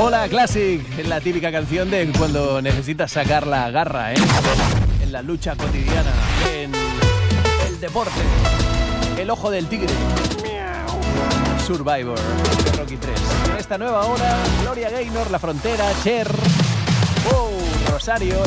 Hola Classic, es la típica canción de cuando necesitas sacar la garra, en la lucha cotidiana, en el deporte, el ojo del tigre. Survivor de Rocky 3. En esta nueva hora, Gloria Gaynor, La Frontera, Cher, Rosario,